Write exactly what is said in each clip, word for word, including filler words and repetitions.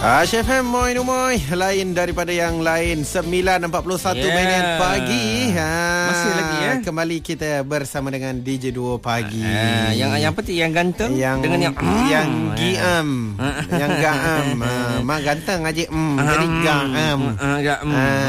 Ash F M, moi numoy. Lain daripada yang lain. sembilan empat puluh satu yeah. minit pagi. Ha, masih lagi ya. Kembali kita bersama dengan D J Duo pagi. Ha, yang yang penting yang ganteng yang, dengan yang yang giam. Yang gaam. Ha, mak ganteng aja mm, jadi gaam. Gaam.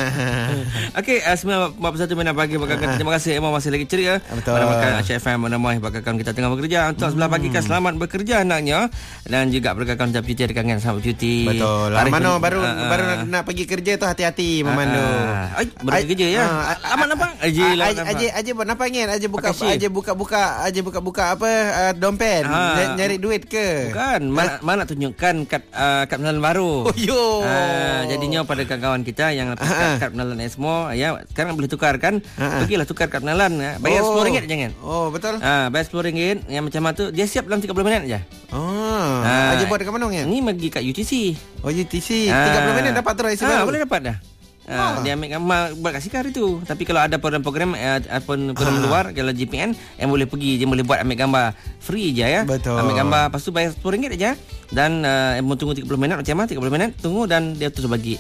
Okey, sembilan empat puluh satu minit pagi. Bakal terima kasih Emma masih lagi ceria. Betul. Pada Ash F M menemui bakal kita tengah bekerja. Untuk sebelah pagi kan selamat bekerja anaknya, dan juga berkaitan ucap cuti rekan selamat cuti. Betul. Mano baru uh, baru nak, nak pergi kerja tu hati-hati memandu. Uh, uh, baru pergi kerja ya. Uh, Amat nampak? Aje lah. Aje aje nampak ngin, aje buka aje buka-buka, aje buka-buka apa uh, dompet, uh, nyari duit ke? Bukan, mana mana tunjukkan kad uh, kad pengenalan baru. Oh yo. Uh, jadinya pada kawan-kawan kita yang dapat uh, kad pengenalan Esmo ya, sekarang boleh tukar kan? Uh, Pergilah tukar kad pengenalan ya. Bayar oh. sepuluh ringgit jangan. Oh, betul. Ah, uh, bayar sepuluh ringgit yang macam tu dia siap dalam tiga puluh minit aja. Oh. Uh, aje buat dekat mana ngin? Ni pergi kat U T C. Oh, U T C. tiga puluh minit dapat terus ah, boleh dapat dah. Ah, dia ambil gambar buat kat Sikar itu. Tapi kalau ada program-program eh, ataupun program ah. luar, kalau G P N yang boleh pergi, dia boleh buat ambil gambar free je ya. Betul. Ambil gambar, lepas tu bayar sepuluh ringgit aja. Dan uh, mau tunggu tiga puluh minit macam mana? tiga puluh minit tunggu dan dia terus bagi.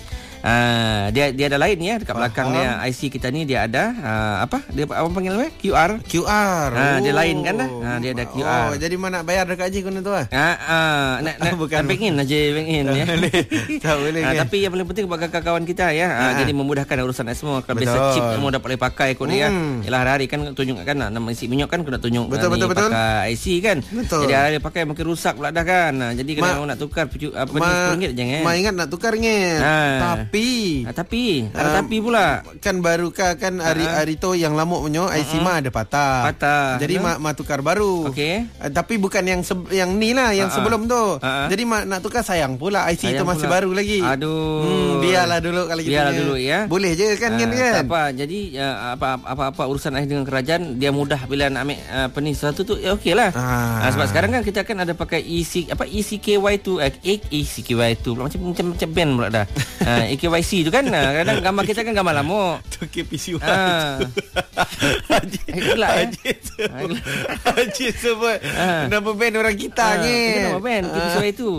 Uh, dia dia ada lain ya dekat belakang dia I C kita ni dia ada uh, apa dia apa panggil apa Q R Q R uh, dia lain kan dah uh, dia ada Q R. Oh, jadi mana nak bayar dekat Haji guna tu ah uh, uh, nak nak bukan bank in aja bank in ya. Tak boleh uh, tapi yang paling penting buat kawan-kawan kita ya uh, uh. jadi memudahkan urusan semua. Kalau biasa chip semua dapat boleh pakai kod dia hmm. Yalah hari-hari kan tunjuk kan nama isi minyak kan kena tunjuk betul, betul, betul. pakai I C kan betul. Jadi hari pakai mungkin rusak pula dah kan uh, jadi kena Ma, nak tukar apa ni sepuluh ringgit jangan Ma ingat nak tukar ngit uh. tapi uh, tapi ada um, tapi pula kan barukah kan hari uh-huh. hari tu yang lamuk punya I C uh-huh. mah ada patah. Patah. Jadi mak ma tukar baru. Okey. Uh, tapi bukan yang se- yang ni lah yang uh-huh. sebelum tu. Uh-huh. Jadi mak nak tukar sayang pula I C sayang tu masih pula. Baru lagi. Aduh. Hmm, biarlah dulu kalau gitu. Biarlah dulu ya. Boleh je kan uh, kan kan. Tak apa. Jadi uh, apa apa-apa urusan akhir dengan kerajaan dia mudah bila nak ambil uh, apa ni sesuatu tu ya okeylah. Uh. Uh, sebab sekarang kan kita kan ada pakai E C apa E C K Y tu eh, E C K Y tu macam macam macam band pula dah. Uh, E K Y C tu kan uh, kadang gambar kita kan gambar lama. Tu K P C Y. Ha. Haji. Haji. Haji sebut nama band orang kita ni. Nama band K P C Y itu.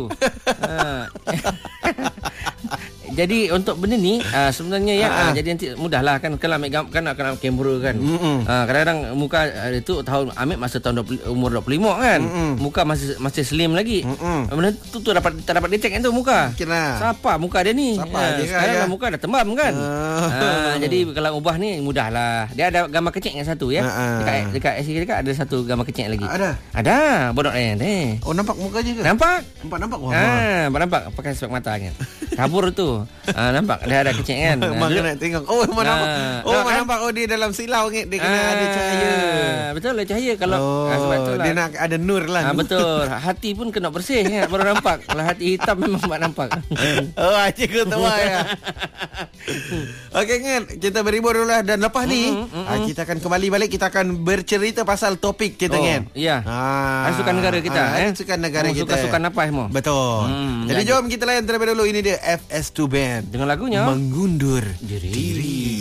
Jadi untuk benda ni uh, sebenarnya ya uh, jadi nanti mudahlah kan kalau ambil gambar kan nak kena kamera kan. Uh, kadang-kadang muka uh, itu tahun ambil masa tahun dua puluh, umur dua puluh lima kan. Mm-mm. Muka masih masih slim lagi. Mm-mm. Benda tu tu dapat tak dapat detect kan tu muka. Mungkinlah. Siapa muka dia ni? Siapa uh, dia sekarang ya? Dah muka dah tembam kan. Uh. Uh, jadi kalau ubah ni mudahlah. Dia ada gambar kecil yang satu ya. Uh. Dekat dekat I C dekat ada satu gambar kecil lagi. Ada. Ada. Bodoh eh ni. Oh nampak muka je ke? Nampak. Nampak nampak. Wah. Ah, nampak pakai spek mata kan. Kabur tu. Ah, nampak dia ada kecil kan. Mak nak tengok. Oh mana nampak. Oh mana kan? Nampak oh dia dalam silau ni dia kena ah, ada cahaya. Betul lah cahaya kalau oh, ah, sebab tu lah. Dia nak ada nur lah. Ah, betul. Hati pun kena bersih kan baru nampak. Kalau hati hitam memang tak nampak. Oh aje ke tahu ya. Okey kan kita berhibur dulu lah dan lepas ni mm-hmm, mm-hmm. Ah, kita akan kembali balik kita akan bercerita pasal topik kita kan. Oh, iya. Ah, sukan negara kita ah, eh. Sukan negara oh, kita. Sukan-sukan apa semua? Betul. Hmm, jadi, jadi jom kita layan terlebih dahulu ini dia F S two Band dengan lagunya Mengundur Diri. Diri.